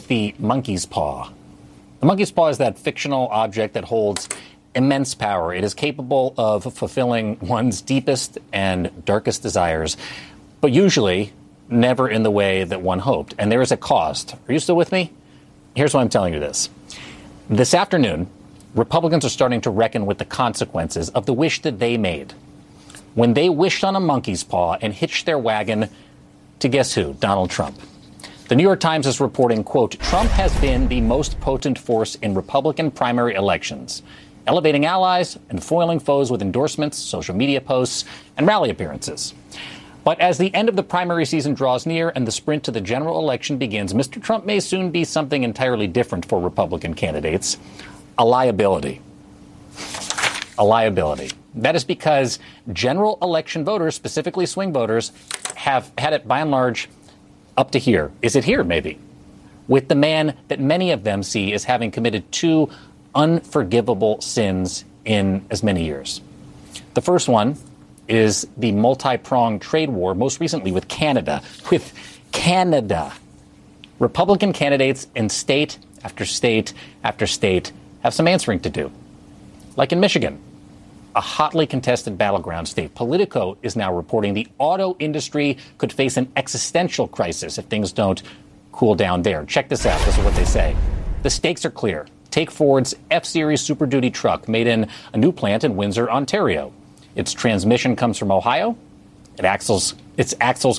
the monkey's paw. The monkey's paw is that fictional object that holds immense power. It is capable of fulfilling one's deepest and darkest desires, but usually never in the way that one hoped. And there is a cost. Are you still with me? Here's why I'm telling you this. This afternoon, Republicans are starting to reckon with the consequences of the wish that they made when they wished on a monkey's paw and hitched their wagon to guess who? Donald Trump. The New York Times is reporting, quote, Trump has been the most potent force in Republican primary elections, elevating allies and foiling foes with endorsements, social media posts, and rally appearances. But as the end of the primary season draws near and the sprint to the general election begins, Mr. Trump may soon be something entirely different for Republican candidates. A liability. A liability. That is because general election voters, specifically swing voters, have had it by and large up to here. Is it here, maybe? With the man that many of them see as having committed two unforgivable sins in as many years. The first one is the multi-pronged trade war, most recently with Canada. With Canada. Republican candidates in state after state after state have some answering to do. Like in Michigan, a hotly contested battleground state. Politico is now reporting the auto industry could face an existential crisis if things don't cool down there. Check this out. This is what they say. The stakes are clear. Take Ford's F-Series Super Duty truck made in a new plant in Windsor, Ontario. Its transmission comes from Ohio. Its axles